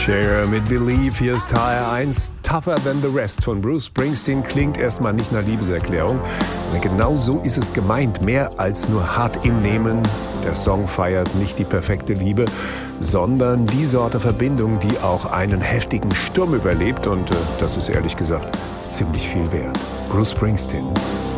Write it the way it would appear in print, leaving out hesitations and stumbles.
Jagger mit Believe, hier ist HR1. Tougher Than the Rest von Bruce Springsteen klingt erstmal nicht nach Liebeserklärung. Und genau so ist es gemeint, mehr als nur hart im Nehmen. Der Song feiert nicht die perfekte Liebe, sondern die Sorte Verbindung, die auch einen heftigen Sturm überlebt. Und das ist ehrlich gesagt ziemlich viel wert. Bruce Springsteen.